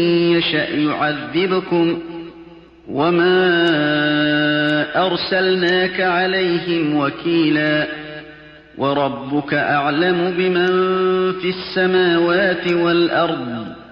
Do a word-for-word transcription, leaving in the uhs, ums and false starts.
يشأ يعذبكم وما أرسلناك عليهم وكيلا وربك أعلم بمن في السماوات والأرض